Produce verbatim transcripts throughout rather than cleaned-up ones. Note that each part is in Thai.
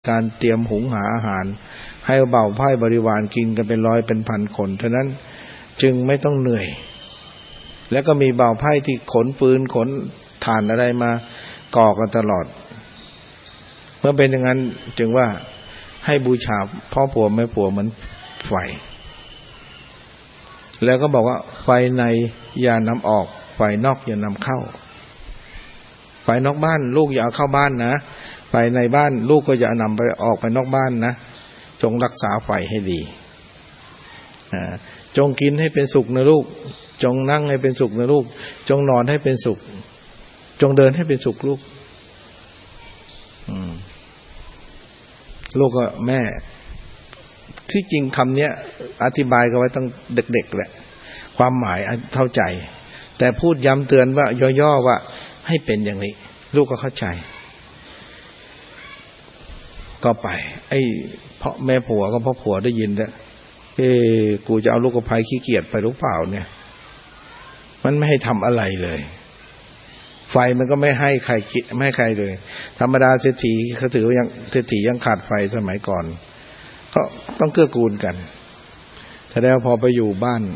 การเตรียมหุงหาอาหารให้เบาไพร่บริวารกินกันเป็นร้อยเป็นพันคนฉะนั้นจึงไม่ต้องเหนื่อยแล้วก็มีเบาไพร่ที่ขนปืนขนถ่านอะไรมาก่อกันตลอดเมื่อเป็นอย่างนั้นจึงว่าให้บูชาพ่อผัวแม่ผัวเหมือนไฟแล้วก็บอกว่าไฟในอย่านำออกไฟนอกอย่านำเข้าไฟนอกบ้านลูกอย่าเอาเข้าบ้านนะไฟในบ้านลูกก็อย่านำไปออกไปนอกบ้านนะจงรักษาไฟให้ดีจงกินให้เป็นสุขนะลูกจงนั่งให้เป็นสุขนะลูกจงนอนให้เป็นสุขจงเดินให้เป็นสุขลูกลูกก็แม่ที่จริงคำนี้อธิบายกันไว้ตั้งเด็กๆแหละความหมายเข้าใจแต่พูดย้ำเตือนว่าย่อๆว่าให้เป็นอย่างนี้ลูกก็เข้าใจก็ไปไอ้พ่อแม่ผัวก็พ่อผัวได้ยินแล้วเอ้กูจะเอาลูกกระพายขี้เกียจไปหรือเปล่าเนี่ยมันไม่ให้ทำอะไรเลยไฟมันก็ไม่ให้ใครกินไม่ให้ใครเลยธรรมดาเศรษฐีเขาถือว่ายังเศรษฐียังขาดไฟสมัยก่อนก็ต้องเกื้อกูลกันแต่แล้วพอไปอยู่บ้าน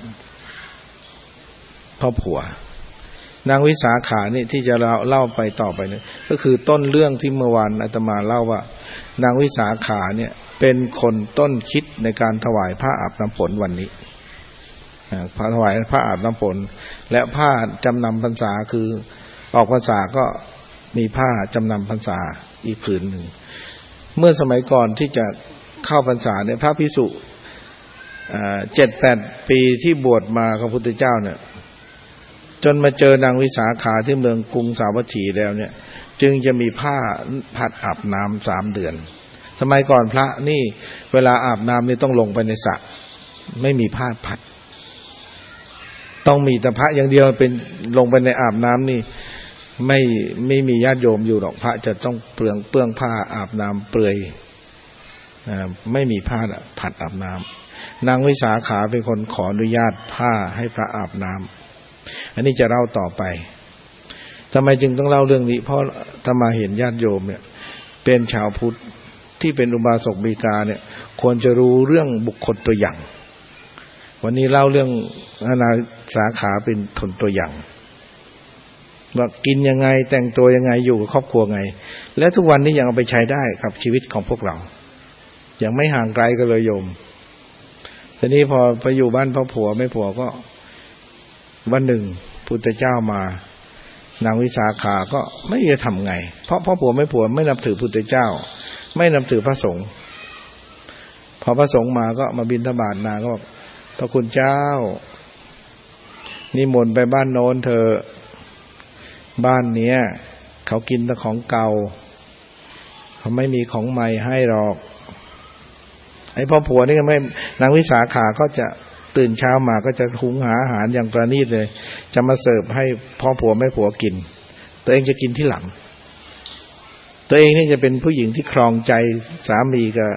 พ่อผัวนางวิสาขานี่ที่จะเล่าเล่าไปต่อไปเนี่ยก็คือต้นเรื่องที่เมื่อวานอาตมาเล่าว่านางวิสาขาเนี่ยเป็นคนต้นคิดในการถวายผ้าอาบน้ำฝนวันนี้พระถวายผ้าอาบน้ำฝนและผ้าจำนำพรรษาคือออกพรรษาก็มีผ้าจำนำพรรษาอีกผืนหนึ่งเมื่อสมัยก่อนที่จะเข้าพรรษาเนี่ยพระภิกษุเจ็ดแปดปีที่บวชมากับพระพุทธเจ้าเนี่ยจนมาเจอนางวิสาขาที่เมืองกรุงสาวัตถีแล้วเนี่ยจึงจะมีผ้าผัดอาบน้ำสามเดือนสมัยก่อนพระนี่เวลาอาบน้ำนี่ต้องลงไปในสระไม่มีผ้าผัดต้องมีแต่พระอย่างเดียวเป็นลงไปในอาบน้ำนี่ไม่ไม่มีญาติโยมอยู่หรอกพระจะต้องเปลืองเปื้องผ้าอาบน้ำเปลือยไม่มีผ้าผัดอาบน้ำนางวิสาขาเป็นคนขออนุญาตผ้าให้พระอาบน้ำอันนี้จะเล่าต่อไปทำไมจึงต้องเล่าเรื่องนี้เพราะถ้ามาเห็นญาติโยมเนี่ยเป็นชาวพุทธที่เป็นอุบาสกอุบาสิกาเนี่ยควรจะรู้เรื่องบุคคลตัวอย่างวันนี้เล่าเรื่องนางสาขาเป็นทนตัวอย่างว่ากินยังไงแต่งตัวยังไงอยู่กับครอบครัวไงและทุกวันนี้ยังเอาไปใช้ได้กับชีวิตของพวกเรายังไม่ห่างไกลกันเลยโยมทีนี้พอไปอยู่บ้านพ่อผัวแม่ผัวก็วันหนึ่งพุทธเจ้ามานางวิสาขาก็ไม่รู้จะทำไงเพราะพ่อผัวแม่ผัวไม่นับถือพุทธเจ้าไม่นับถือพระสงฆ์พอพระสงฆ์มาก็มาบิณฑบาตนางก็บอกพระคุณเจ้านิมนต์ไปบ้านโน้นเธอบ้านเนี้ยเขากินแต่ของเก่าเขาไม่มีของใหม่ให้หรอกไอ้พ่อผัวนี่ก็ไม่นางวิสาขาก็จะตื่นเช้ามาก็จะหุงหาอาหารอย่างประณีตเลยจะมาเสิร์ฟให้พ่อผัวแม่ผัวกินตัวเองจะกินที่หลังตัวเองนี่จะเป็นผู้หญิงที่ครองใจสามีกับ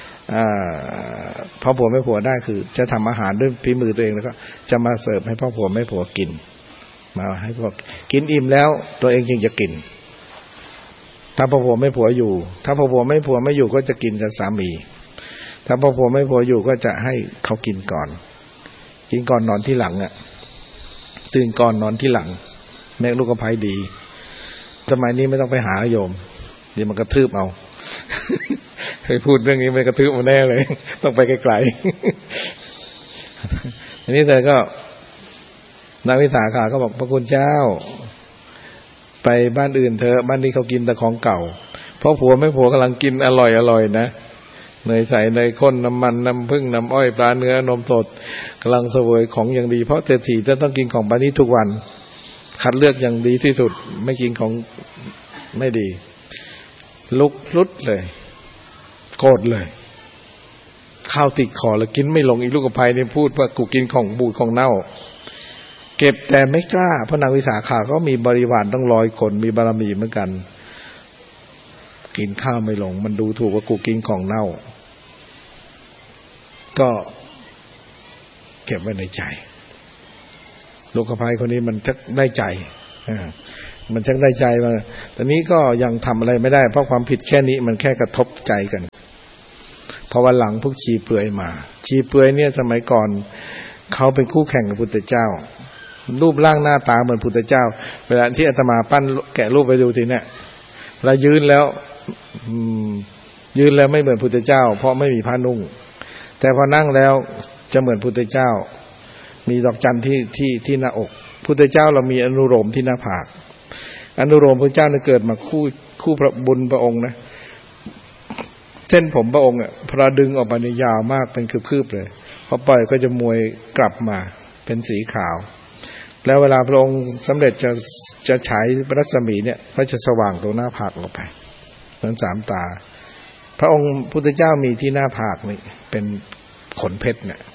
พ่อผัวแม่ผัวได้คือจะทำอาหารด้วยฝีมือตัวเองแล้วก็จะมาเสิร์ฟให้พ่อผัวแม่ผัวกินมาให้พวกกินอิ่มแล้วตัวเองจึงจะกินถ้าพ่อผัวแม่ผัวอยู่ถ้าพ่อผัวแม่ผัวไม่อยู่ก็จะกินกับสามีถ้าพ่อผัวแม่ผัวอยู่ก็จะให้เขากินก่อนกินก่อนนอนที่หลังอ่ะตื่นก่อนนอนที่หลังแม่ลูกกระพายดีสมัยนี้ไม่ต้องไปหาโยมเดี๋ยวมันกระทืบเอาเคยพูดเรื่องนี้ไม่กระทืบมาแน่เลยต้องไปไกลๆอันนี้เธอก็นางวิสาขาก็บอกพระคุณเจ้าไปบ้านอื่นเถอะบ้านนี้เขากินแต่ของเก่าเพราะผัวไม่ผัวกำลังกินอร่อยอร่อยนะเนยใสเนยข้นน้ำมันน้ำผึ้งน้ำอ้อยปลาเนื้อนมสดกำลังเสวยของอย่างดีเพราะเศรษฐีจะต้องกินของแบบนี้ทุกวันคัดเลือกอย่างดีที่สุดไม่กินของไม่ดีลุกลุดเลยโกรธเลยข้าวติดคอแล้วกินไม่ลงอีลูกกระพายนี่พูดว่ากูกินของบูดของเน่าเก็บแต่ไม่กล้าเพราะนางวิสาขาก็มีบริวารต้องร้อยคนมีบารมีเหมือนกันกินข้าวไม่ลงมันดูถูกว่ากูกินของเน่าก็เก็บไว้ในใจลูกกระพายคนนี้มันจะได้ใจมันชักได้ใจมาแต่นี้ก็ยังทำอะไรไม่ได้เพราะความผิดแค่นี้มันแค่กระทบใจกันพอวันหลังพวกชีเปลือยมาชีเปลือยเนี่ยสมัยก่อนเขาเป็นคู่แข่งกับพุทธเจ้ารูปร่างหน้าตาเหมือนพุทธเจ้าเวลาที่อาตมาปั้นแกะรูปไปดูทีเนี่ยเรายืนแล้วยืนแล้วไม่เหมือนพุทธเจ้าเพราะไม่มีผ้านุ่งแต่พอนั่งแล้วจะเหมือนพุทธเจ้ามีดอกจันที่ที่ที่หน้าอกพุทธเจ้าเรามีอนุโลมที่หน้าผากอนุโลมพระเจ้าเนี่ยเกิดมาคู่คู่พระบุญพระองค์นะเส้นผมพระองค์อ่ะพระดึงออกมาเนี่ยยาวมากเป็นคืบๆเลยพอปล่อยก็จะมวยกลับมาเป็นสีขาวแล้วเวลาพระองค์สำเร็จจะจะฉายรัศมีเนี่ยก็จะสว่างตรงหน้าผากออกไปเหมือนสามตาพระองค์พุทธเจ้ามีที่หน้าผากนี่เป็นขนเพชรเนี่ย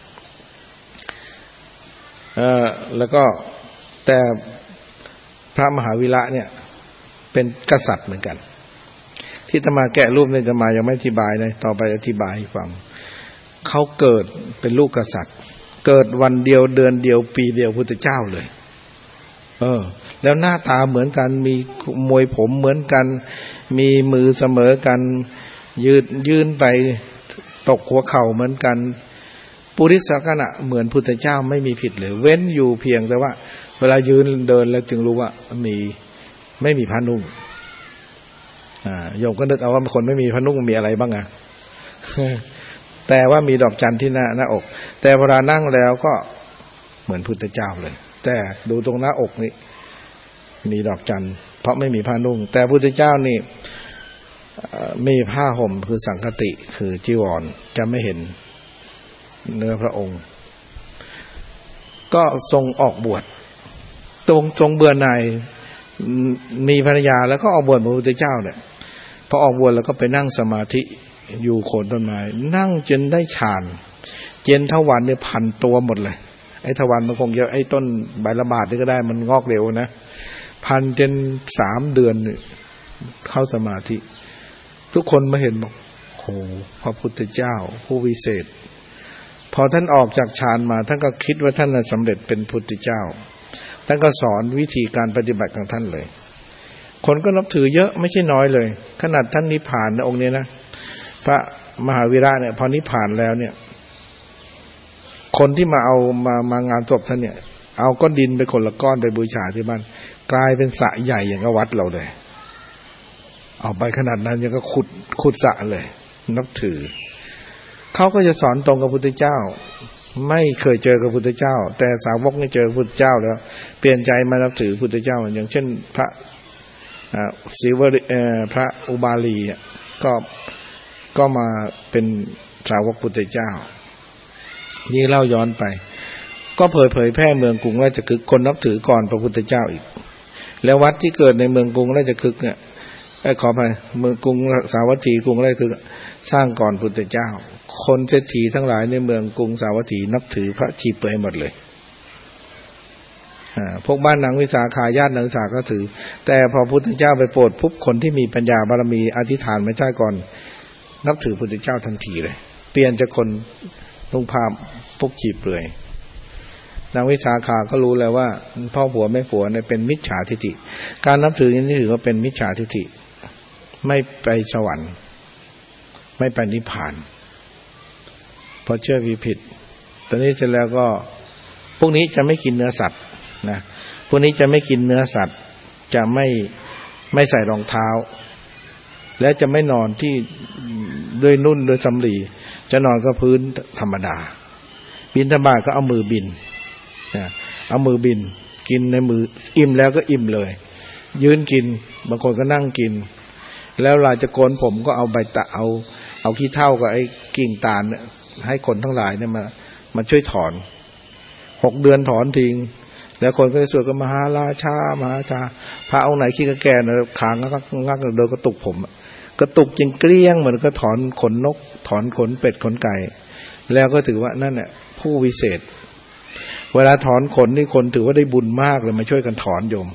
เอ่อแล้วก็แต่พระมหาวีระเนี่ยเป็นกษัตริย์เหมือนกันที่อาตมาแกะรูปในอาตมายังไม่อธิบายเลยต่อไปอธิบายให้ฟังเขาเกิดเป็นลูกกษัตริย์เกิดวันเดียวเดือนเดียวปีเดียวพุทธเจ้าเลยเออแล้วหน้าตาเหมือนกันมีมวยผมเหมือนกันมีมือเสมอกันยืดยื่นไปตกหัวเข่าเหมือนกันปุริสขณะเหมือนพุทธเจ้าไม่มีผิดเลยเว้นอยู่เพียงแต่ว่าเวลายืนเดินแล้วจึงรู้ว่ามีไม่มีผ้านุ่งอ่าโยมก็นึกเอาว่าคนไม่มีผ้านุ่งมีอะไรบ้างอ่ะ แต่ว่ามีดอกจันที่หน้าหน้าอกแต่เวลานั่งแล้วก็เหมือนพุทธเจ้าเลยแต่ดูตรงหน้าอกนี่มีดอกจันเพราะไม่มีผ้านุ่งแต่พุทธเจ้านี่มีผ้าห่มคือสังฆติคือจีวรจะไม่เห็นเนื้อพระองค์ก็ทรงออกบวชตรงทรงเบื่อหน่ายมีภรรยาแล้วก็ออกบวชพระพุทธเจ้าเนี่ยพอออกบวชแล้วก็ไปนั่งสมาธิอยู่โคนต้นไม้นั่งจนได้ฌานเจนทวารเนี่ยพันตัวหมดเลยไอ้ทวารมันคงจะไอ้ต้นใบละบาทนี่ก็ได้มันงอกเร็วนะพันจนสามเดือนเข้าสมาธิทุกคนมาเห็นบอกโหพระพุทธเจ้าผู้วิเศษพอท่านออกจากฌานมาท่านก็คิดว่าท่านสำเร็จเป็นพุทธเจ้าท่านก็สอนวิธีการปฏิบัติของท่านเลยคนก็นับถือเยอะไม่ใช่น้อยเลยขนาดท่านนิพพานนะองค์นี้นะพระมหาวีระเนี่ยพอนิพพานแล้วเนี่ยคนที่มาเอามามางานศพท่านเนี่ยเอาก้อนดินไปคนละก้อนไปบูชาที่บ้านกลายเป็นสระใหญ่อย่างกับวัดเราเลยเอาไปขนาดนั้นยังก็ขุดขุดสระเลยนับถือเขาก็จะสอนตรงกับพุทธเจ้าไม่เคยเจอกับพุทธเจ้าแต่สาวกนี่เจอพุทธเจ้าแล้วเปลี่ยนใจมานับถือพุทธเจ้าอย่างเช่นพระศิวลีพระอุบาลีก็ก็มาเป็นสาวกพุทธเจ้านี่เล่าย้อนไปก็เผยเผยแพร่เมืองกรุงราชคฤห์คนนับถือก่อนพระพุทธเจ้าอีกแล้ววัดที่เกิดในเมืองกรุงราชคฤห์เนี่ยไอ้ขออภัยเมืองกรุงสาวัตถีกรุงราชคฤห์สร้างก่อนพุทธเจ้าคนเศรษฐีทั้งหลายในเมืองกรุงสาวัตถีนับถือพระชีเปลือยหมดเลยอ่าพวกบ้านนางวิสาขาญาตินางวิสาก็ถือแต่พอพุทธเจ้าไปโปรดปุ๊บคนที่มีปัญญาบารมีอธิษฐานไม่ใช่ก่อนนับถือพุทธเจ้าทันทีเลยเปลี่ยนจากคนนุ่งผ้าพวกชีเปลือยนางวิสาขาก็รู้แล้วว่าพ่อผัวแม่ผัวเนี่ยเป็นมิจฉาทิฏฐิการนับถืออย่างนี้ถือว่าเป็นมิจฉาทิฏฐิไม่ไปสวรรค์ไม่ไปนิพพานเพราะเชื่อผิดตอนนี้เสร็จแล้วก็พวกนี้จะไม่กินเนื้อสัตว์นะพวกนี้จะไม่กินเนื้อสัตว์จะไม่ไม่ใส่รองเท้าและจะไม่นอนที่ด้วยนุ่นด้วยสำลีจะนอนก็พื้นธรรมดาบิณฑบาตก็เอามือบินนะเอามือบินกินในมืออิ่มแล้วก็อิ่มเลยยืนกินบางคนก็นั่งกินแล้วเวลาจะโกนผมก็เอาใบตะเอาเอาขี้เถ้ากับไอ้กิ่งตาลเนี่ยให้คนทั้งหลายเนี่ยมามาช่วยถอนหกเดือนถอนทิ้งแล้วคนก็จะสวดกันมหาราชามหาชาพระองค์ไหนขี้กระแกนขางงักงักเดินกระตุกผมกระตุกจริงเกลี้ยงเหมือนก็ถอนขนนกถอนขนเป็ดขนไก่แล้วก็ถือว่านั่นเนี่ยผู้วิเศษเวลาถอนขนนี่คนถือว่าได้บุญมากเลยมาช่วยกันถอนโยม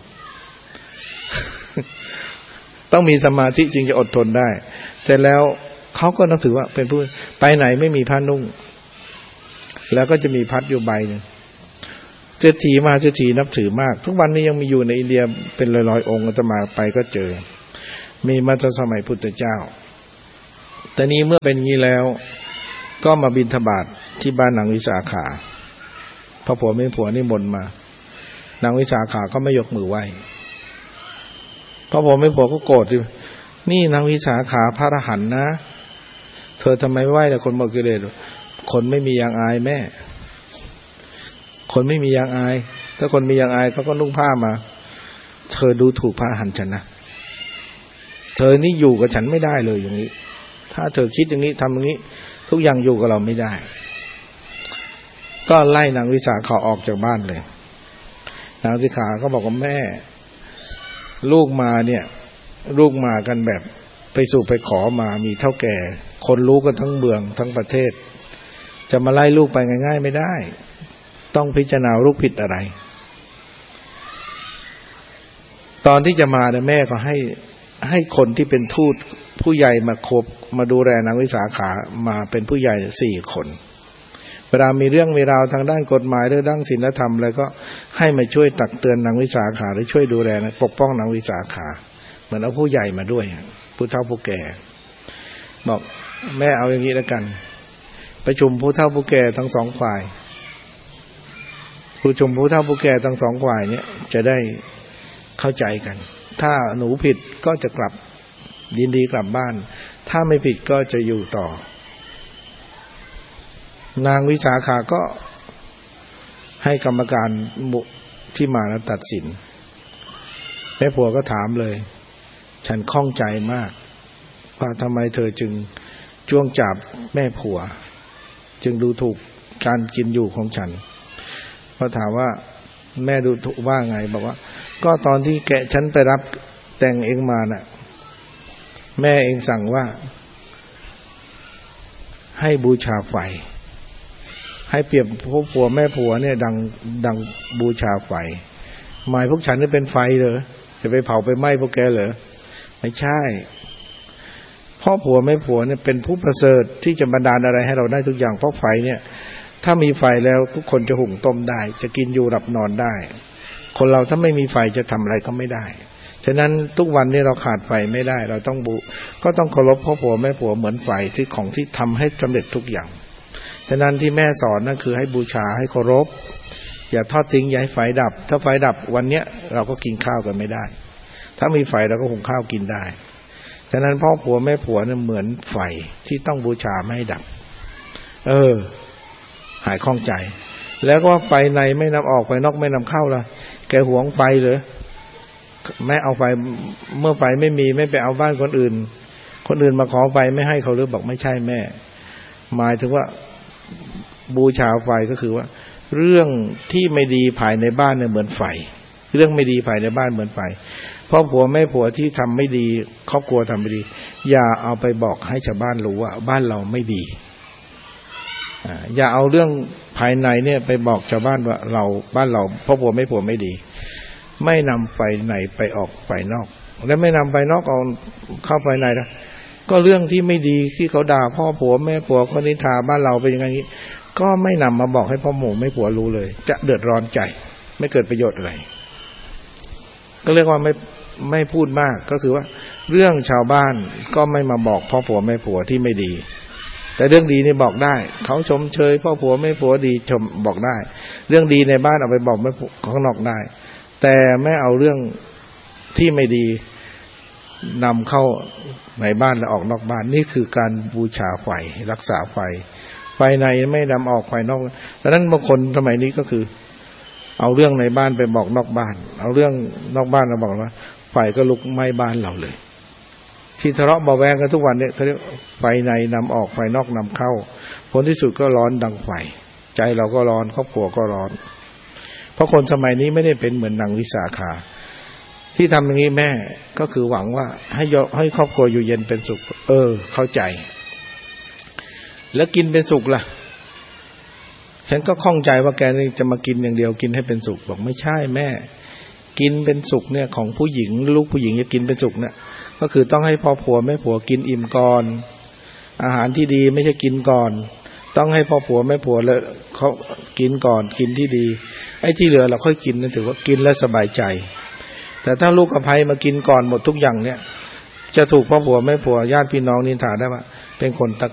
ต้องมีสมาธิจึงจะอดทนได้เสร็จแล้วเขาก็นับถือว่าเป็นผู้ไปไหนไม่มีผ้านุ่งแล้วก็จะมีพัดอยู่ใบนึงเศรษฐีมหาเศรษฐีนับถือมากทุกวันนี้ยังมีอยู่ในอินเดียเป็นร้อยๆองค์อาตมาไปก็เจอมีมาตั้งสมัยพุทธเจ้าแต่นี้เมื่อเป็นอย่างนี้แล้วก็มาบิณฑบาตที่บ้านนางวิสาขาพระผัวแม่ผัวนิมนต์มานางวิสาขาก็ไม่ยกมือไหว้พระผัวแม่ผัวก็โกรธดินี่นางวิสาขาพระอรหันต์นะเธอทำไมไหว้แต่คนหมดกิเลสคนไม่มียางอายแม่คนไม่มียางอายถ้าคนมียางอายเขาก็นุ่งผ้ามาเธอดูถูกพระอรหันต์ฉันนะเธอนี่อยู่กับฉันไม่ได้เลยอย่างนี้ถ้าเธอคิดอย่างนี้ทำอย่างนี้ทุกอย่างอยู่กับเราไม่ได้ก็ไล่นางวิสาขาออกจากบ้านเลยนางวิสาขาก็บอกว่าแม่ลูกมาเนี่ยลูกมากันแบบไปสู่ไปขอมามีเท่าแก่คนรู้กันทั้งเมืองทั้งประเทศจะมาไล่ลูกไปง่ายๆไม่ได้ต้องพิจารณาลูกผิดอะไรตอนที่จะมาเนี่ยแม่ก็ให้ให้คนที่เป็นทูตผู้ใหญ่มาคบมาดูแลนางวิสาขามาเป็นผู้ใหญ่สี่คนเวลามีเรื่องมีราวทางด้านกฎหมายหรือด้านศีลธรรมอะไรก็ให้มาช่วยตักเตือนนางวิสาขาหรือช่วยดูแลนะปกป้องนางวิสาขาเหมือนเอาผู้ใหญ่มาด้วยผู้เฒ่าผู้แก่บอกแม่เอาอย่างนี้แล้วกันประชุมผู้เฒ่าผู้แก่ทั้งสองฝ่ายผู้ชุมผู้เฒ่าผู้แก่ทั้งสองฝ่ายเนี่ยจะได้เข้าใจกันถ้าหนูผิดก็จะกลับยินดีกลับบ้านถ้าไม่ผิดก็จะอยู่ต่อนางวิสาขาก็ให้กรรมการที่มาแล้วตัดสินแม่ผัวก็ถามเลยฉันข้องใจมากว่าทำไมเธอจึงจ้วงจับแม่ผัวจึงดูถูกการกินอยู่ของฉันพอถามว่าแม่ดูถูกว่าไงบอกว่าก็ตอนที่แกฉันไปรับแต่งเองมาน่ะแม่เองสั่งว่าให้บูชาไฟให้เปรียบพวกผัวแม่ผัวเนี่ยดังดังบูชาไฟหมายพวกฉันนี่เป็นไฟเหรอจะไปเผาไปไหม้พวกแกเหรอไม่ใช่พ่อผัวแม่ผัวเนี่ยเป็นผู้ประเสริฐที่จะบันดาลอะไรให้เราได้ทุกอย่างเพราะไฟเนี่ยถ้ามีไฟแล้วทุกคนจะหุงต้มได้จะกินอยู่หลับนอนได้คนเราถ้าไม่มีไฟจะทำอะไรก็ไม่ได้ฉะนั้นทุกวันนี้เราขาดไฟไม่ได้เราต้องบูก็ต้องเคารพพ่อผัวแม่ผัวเหมือนไฟที่ของที่ทำให้สำเร็จทุกอย่างฉะนั้นที่แม่สอนนั่นคือให้บูชาให้เคารพอย่าทอดทิ้งอย่าให้ไฟดับถ้าไฟดับวันเนี้ยเราก็กินข้าวกันไม่ได้ถ้ามีไฟเราก็หุงข้าวกินได้ฉะนั้นพ่อผัวแม่ผัวเนี่ยเหมือนไฟที่ต้องบูชาไม่ให้ดับเออหายข้องใจแล้วก็ไฟในไม่นำออกไฟนอกไม่นำเข้าล่ะแกหวงไฟเหรอแม่เอาไฟเมื่อไฟไม่มีไม่ไปเอาบ้านคนอื่นคนอื่นมาขอไฟไม่ให้เขาหรือบอกไม่ใช่แม่หมายถึงว่าบูชาไฟก็คือว่าเรื่องที่ไม่ดีภายในบ้านเนี่ยเหมือนไฟเรื่องไม่ดีภายในบ้านเหมือนไฟพ่อผัวแม่ผัวที่ทำไม่ดีครอบครัวทำไม่ดีอย่าเอาไปบอกให้ชาวบ้านรู้ว่าบ้านเราไม่ดีอย่าเอาเรื่องภายในเนี่ยไปบอกชาวบ้านว่าเราบ้านเราพ่อผัวแม่ผัวไม่ดีไม่นำไฟในไปออกไฟนอกและไม่นำไฟนอกเอาเข้าไฟในนะก็เรื่องที่ไม่ดีที่เขาด่าพ่อผัวแม่ผัวคนนินทาบ้านเราเป็นอย่างนี้ก็ไม่นำมาบอกให้พ่อหมู่แม่ผัวรู้เลยจะเดือดร้อนใจไม่เกิดประโยชน์อะไรก็เรียกว่าไม่ไม่พูดมากก็คือว่าเรื่องชาวบ้านก็ไม่มาบอกพ่อผัวแม่ผัวที่ไม่ดีแต่เรื่องดีนี่บอกได้เขาชมเชยพ่อผัวแม่ผัวดีชมบอกได้เรื่องดีในบ้านเอาไปบอกแม่ผัวข้างนอกได้แต่ไม่เอาเรื่องที่ไม่ดีนำเข้าในบ้านและออกนอกบ้านนี่คือการบูชาไฟรักษาไฟไฟในไม่นำออกไฟนอกดังนั้นบางคนสมัยนี้ก็คือเอาเรื่องในบ้านไปบอกนอกบ้านเอาเรื่องนอกบ้านมาบอกว่าไฟก็ลุกไหม้บ้านเราเลยที่ทะเลาะเบาแวงกันทุกวันเนี่ยเขาเรียกไฟในนำออกไฟนอกนำเข้าผลที่สุดก็ร้อนดังไฟใจเราก็ร้อนครอบครัวก็ร้อนเพราะคนสมัยนี้ไม่ได้เป็นเหมือนนางวิสาขาที่ทำอย่างนี้แม่ก็คือหวังว่าให้ให้ครอบครัวอยู่เย็นเป็นสุขเออเข้าใจแล้วกินเป็นสุขล่ะฉันก็ข้องใจว่าแกนี่จะมากินอย่างเดียวกินให้เป็นสุขบอกไม่ใช่แม่กินเป็นสุขเนี่ยของผู้หญิงลูกผู้หญิงจะกินเป็นสุขเนี่ยก็คือต้องให้พ่อผัวแม่ผัวกินอิ่มก่อนอาหารที่ดีไม่ใช่กินก่อนต้องให้พ่อผัวแม่ผัวแล้วเขากินก่อนกินที่ดีไอ้ที่เหลือเราค่อยกินนั่นถือว่ากินแล้วสบายใจแต่ถ้าลูกอภัยมากินก่อนหมดทุกอย่างเนี่ยจะถูกพ่อผัวแม่ผัวญาติพี่น้องนินทาได้ว่าเป็นคนตะ